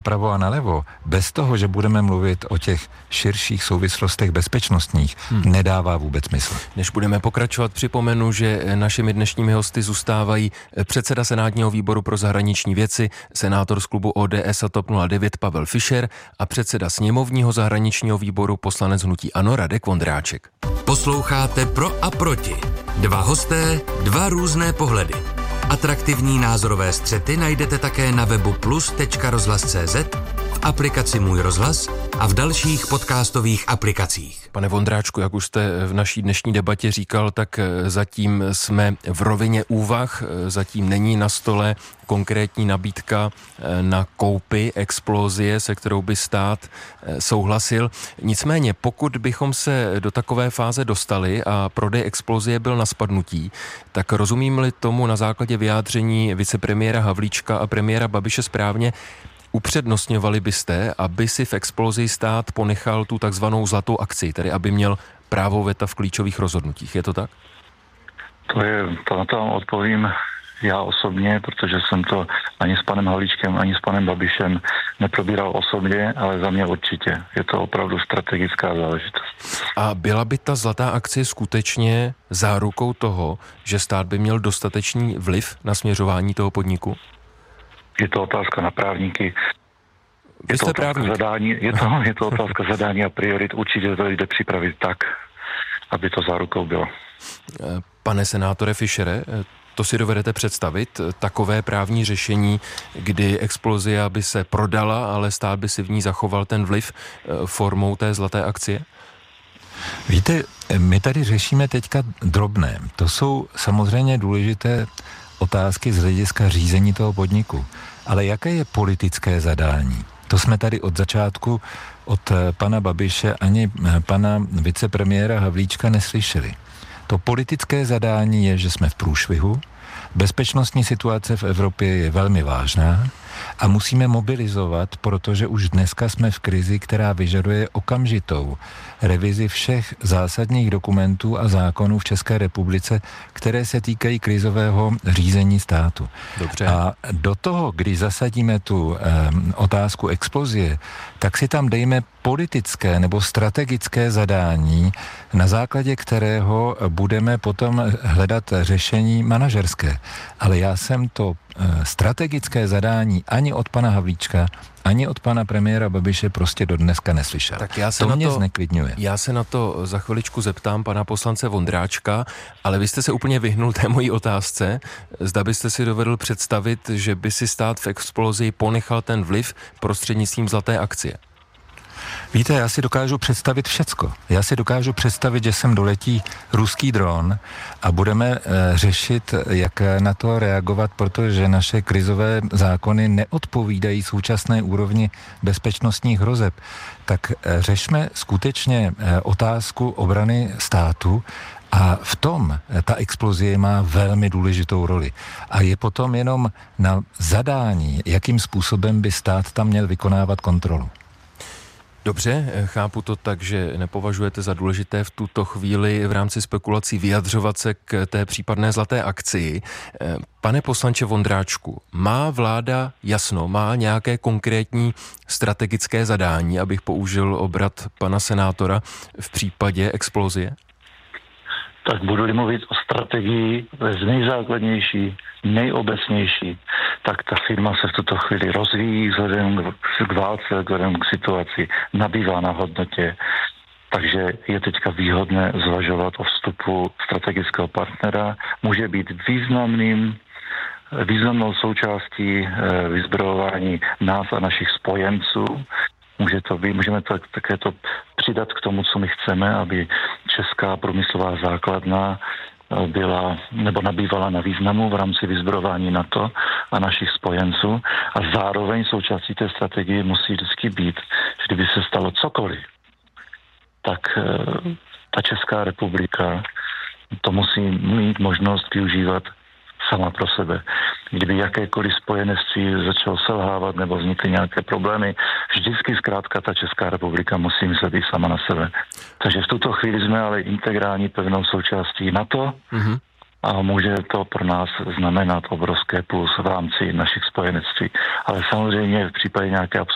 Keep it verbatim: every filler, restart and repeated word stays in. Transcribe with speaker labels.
Speaker 1: napravo a nalevo, bez toho, že budeme mluvit o těch širších souvislostech bezpečnostních, hmm. nedává vůbec smysl.
Speaker 2: Než budeme pokračovat, připomenu, že našimi dnešními hosty zůstávají předseda Senátního výboru pro zahraniční věci, senátor z klubu O D S a TOP nula devět Pavel Fischer a předseda sněmovního zahraničního výboru poslanec hnutí ANO Radek Vondráček.
Speaker 3: Posloucháte Pro a proti. Dva hosté, dva různé pohledy. Atraktivní názorové střety najdete také na webu plus tečka rozhlas tečka cé zet, v aplikaci Můj rozhlas a v dalších podcastových aplikacích.
Speaker 2: Pane Vondráčku, jak už jste v naší dnešní debatě říkal, tak zatím jsme v rovině úvah, zatím není na stole konkrétní nabídka na koupi Explosie, se kterou by stát souhlasil. Nicméně, pokud bychom se do takové fáze dostali a prodej Explosie byl na spadnutí, tak rozumím-li tomu na základě vyjádření vicepremiéra Havlíčka a premiéra Babiše správně, upřednostňovali byste, aby si v Explosii stát ponechal tu takzvanou zlatou akci, tedy aby měl právo veta v klíčových rozhodnutích. Je to tak?
Speaker 4: To je, to na to vám odpovím já osobně, protože jsem to ani s panem Havlíčkem, ani s panem Babišem neprobíral osobně, ale za mě určitě. Je to opravdu strategická záležitost.
Speaker 2: A byla by ta zlatá akcie skutečně zárukou toho, že stát by měl dostatečný vliv na směřování toho podniku?
Speaker 4: Je to otázka na právníky.
Speaker 2: Vy jste právník.
Speaker 4: Zadání, je, to, je to otázka zadání a priorit. Určitě to jde připravit tak, aby to zárukou bylo.
Speaker 2: Pane senátore Fischere, to si dovedete představit? Takové právní řešení, kdy Explosia by se prodala, ale stát by si v ní zachoval ten vliv formou té zlaté akcie?
Speaker 1: Víte, my tady řešíme teďka drobné. To jsou samozřejmě důležité otázky z hlediska řízení toho podniku. Ale jaké je politické zadání? To jsme tady od začátku od pana Babiše ani pana vicepremiéra Havlíčka neslyšeli. To politické zadání je, že jsme v průšvihu, bezpečnostní situace v Evropě je velmi vážná a musíme mobilizovat, protože už dneska jsme v krizi, která vyžaduje okamžitou revizi všech zásadních dokumentů a zákonů v České republice, které se týkají krizového řízení státu.
Speaker 2: Dobře.
Speaker 1: A do toho, když zasadíme tu eh, otázku Explosie, tak si tam dejme politické nebo strategické zadání, na základě kterého budeme potom hledat řešení manažerské. Ale já jsem to eh, strategické zadání ani od pana Havlíčka, ani od pana premiéra Babiše prostě do dneska neslyšel.
Speaker 2: Tak já se
Speaker 1: to
Speaker 2: na
Speaker 1: mě
Speaker 2: to,
Speaker 1: zneklidňuje.
Speaker 2: Já se na to za chviličku zeptám pana poslance Vondráčka, ale vy jste se úplně vyhnul té mojí otázce. Zda byste si dovedl představit, že by si stát v Explosii ponechal ten vliv prostřednictvím zlaté akcie?
Speaker 1: Víte, já si dokážu představit všecko. Já si dokážu představit, že sem doletí ruský dron a budeme e, řešit, jak na to reagovat, protože naše krizové zákony neodpovídají současné úrovni bezpečnostních hrozeb. Tak e, řešme skutečně e, otázku obrany státu a v tom ta Explosie má velmi důležitou roli. A je potom jenom na zadání, jakým způsobem by stát tam měl vykonávat kontrolu.
Speaker 2: Dobře, chápu to tak, že nepovažujete za důležité v tuto chvíli v rámci spekulací vyjadřovat se k té případné zlaté akcii. Pane poslanče Vondráčku, má vláda jasno, má nějaké konkrétní strategické zadání, abych použil obrat pana senátora v případě Explosie?
Speaker 4: Tak budu-li mluvit o strategii z nejzákladnější, nejobecnější, tak ta firma se v tuto chvíli rozvíjí vzhledem k válce, vzhledem k situaci, nabývá na hodnotě. Takže je teďka výhodné zvažovat o vstupu strategického partnera. Může být významným, významnou součástí vyzbrojování nás a našich spojenců. Může to být, můžeme to, také to přidat k tomu, co my chceme, aby česká průmyslová základna byla nebo nabývala na významu v rámci vyzbrojování NATO a našich spojenců. A zároveň součástí té strategie musí vždycky být, že kdyby se stalo cokoliv, tak ta Česká republika to musí mít možnost využívat sama pro sebe. Kdyby jakékoliv spojenectví začalo selhávat nebo vznikly nějaké problémy, vždycky zkrátka ta Česká republika musí myslet i sama na sebe. Takže v tuto chvíli jsme ale integrální pevnou součástí NATO mm-hmm. a může to pro nás znamenat obrovské plus v rámci našich spojenectví. Ale samozřejmě v případě nějaké